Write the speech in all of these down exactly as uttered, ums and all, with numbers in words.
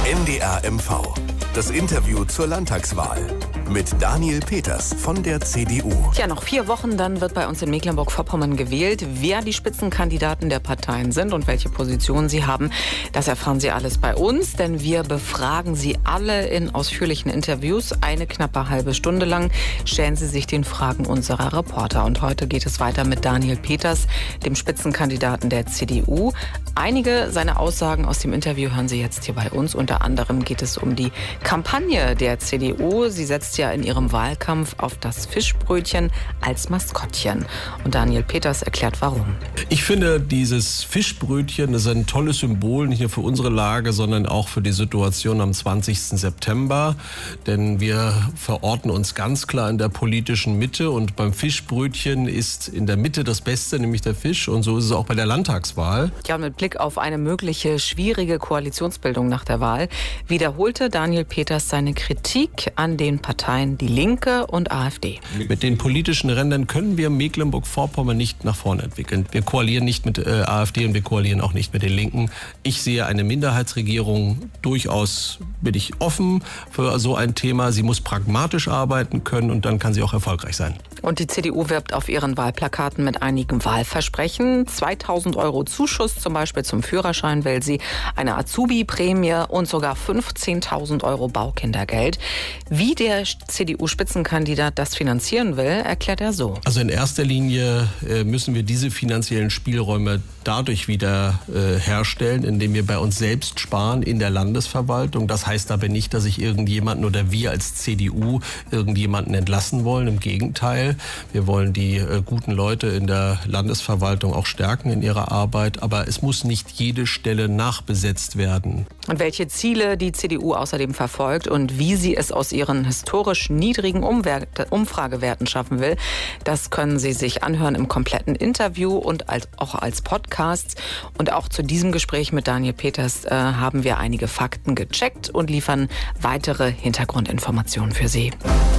N D R M V. Das Interview zur Landtagswahl mit Daniel Peters von der C D U. Tja, noch vier Wochen, dann wird bei uns in Mecklenburg-Vorpommern gewählt. Wer die Spitzenkandidaten der Parteien sind und welche Positionen sie haben, das erfahren Sie alles bei uns, denn wir befragen Sie alle in ausführlichen Interviews. Eine knappe halbe Stunde lang stellen Sie sich den Fragen unserer Reporter. Und heute geht es weiter mit Daniel Peters, dem Spitzenkandidaten der C D U. Einige seiner Aussagen aus dem Interview hören Sie jetzt hier bei uns. Unter anderem geht es um die Kampagne der C D U. Sie setzt ja in ihrem Wahlkampf auf das Fischbrötchen als Maskottchen. Und Daniel Peters erklärt, warum. Ich finde, dieses Fischbrötchen ist ein tolles Symbol, nicht nur für unsere Lage, sondern auch für die Situation am zwanzigsten September. Denn wir verorten uns ganz klar in der politischen Mitte. Und beim Fischbrötchen ist in der Mitte das Beste, nämlich der Fisch. Und so ist es auch bei der Landtagswahl. Ja, mit Blick auf eine mögliche schwierige Koalitionsbildung nach der Wahl wiederholte Daniel Peters seine Kritik an den Parteien Die Linke und AfD. Mit den politischen Rändern können wir Mecklenburg-Vorpommern nicht nach vorne entwickeln. Wir koalieren nicht mit äh, AfD und wir koalieren auch nicht mit den Linken. Ich sehe eine Minderheitsregierung durchaus, bin ich offen für so ein Thema. Sie muss pragmatisch arbeiten können und dann kann sie auch erfolgreich sein. Und die C D U wirbt auf ihren Wahlplakaten mit einigen Wahlversprechen. zweitausend Euro Zuschuss zum Beispiel zum Führerschein will sie, eine Azubi-Prämie und sogar fünfzehntausend Euro Baukindergeld. Wie der C D U-Spitzenkandidat das finanzieren will, erklärt er so. Also in erster Linie äh, müssen wir diese finanziellen Spielräume dadurch wieder äh, herstellen, indem wir bei uns selbst sparen in der Landesverwaltung. Das heißt aber nicht, dass ich irgendjemanden oder wir als C D U irgendjemanden entlassen wollen. Im Gegenteil, wir wollen die äh, guten Leute in der Landesverwaltung auch stärken in ihrer Arbeit. Aber es muss nicht jede Stelle nachbesetzt werden. Und welche Ziele die C D U außerdem verfolgt und wie sie es aus ihren historisch niedrigen Umfragewerten schaffen will, das können Sie sich anhören im kompletten Interview und als, auch als Podcasts. Und auch zu diesem Gespräch mit Daniel Peters äh, haben wir einige Fakten gecheckt und liefern weitere Hintergrundinformationen für Sie.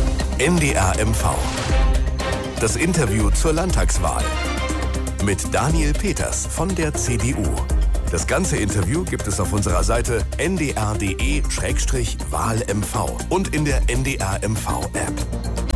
N D R M V. Das Interview zur Landtagswahl mit Daniel Peters von der C D U. Das ganze Interview gibt es auf unserer Seite n d r punkt d e slash wahl m v und in der N D R M V App.